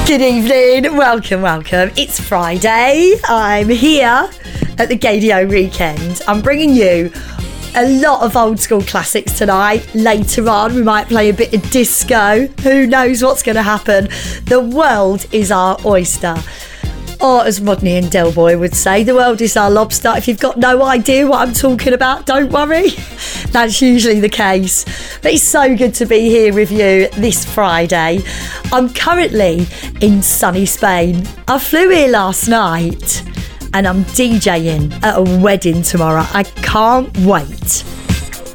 Good evening, welcome. It's Friday. I'm here at the Gaydio Weekend. I'm bringing you a lot of old school classics tonight. Later on, we might play a bit of disco. Who knows what's going to happen? The world is our oyster. Or as Modney and Del Boy would say, the world is our lobster. If you've got no idea what I'm talking about, don't worry. That's usually the case. But it's so good to be here with you this Friday. I'm currently in sunny Spain. I flew here last night and I'm DJing at a wedding tomorrow. I can't wait.